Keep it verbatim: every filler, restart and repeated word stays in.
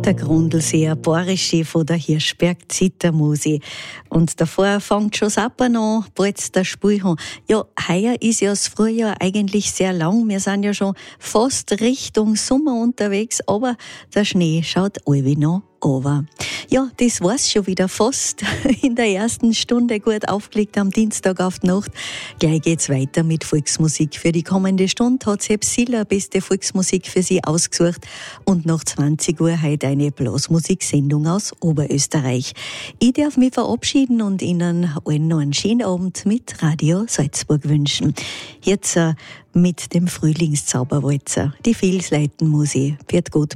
Der Grundlsee, ein Bayerische von der Hirschberg Zittermusi. Und davor fängt schon das Appen an, bald der Spielhorn. Ja, heuer ist ja das Frühjahr eigentlich sehr lang. Wir sind ja schon fast Richtung Sommer unterwegs, aber der Schnee schaut alle noch over. Ja, das war's schon wieder fast in der ersten Stunde gut aufgelegt am Dienstag auf die Nacht. Gleich geht's weiter mit Volksmusik. Für die kommende Stunde hat Sepp Siller beste Volksmusik für Sie ausgesucht und nach zwanzig Uhr heute eine Blasmusiksendung aus Oberösterreich. Ich darf mich verabschieden und Ihnen allen noch einen schönen Abend mit Radio Salzburg wünschen. Jetzt äh, mit dem Frühlingszauberwalzer, die Vilsleitenmusik. Wird gut.